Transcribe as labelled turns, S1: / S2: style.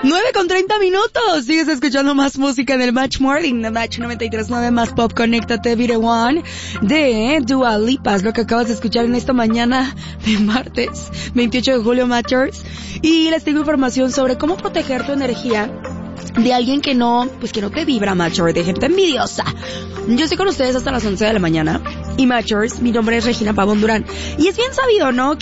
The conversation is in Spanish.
S1: 9:30. Sigues escuchando más música en el Match Morning, The Match 93.9, más pop. Conéctate, Video One de Dua Lipa, es lo que acabas de escuchar en esta mañana de martes 28 de julio, Matchers. Y les tengo información sobre cómo proteger tu energía de alguien que no te vibra, Matcher, de gente envidiosa. Yo estoy con ustedes hasta las 11 de la mañana. Y Matchers, mi nombre es Regina Pavón Durán. Y es bien sabido, ¿no?,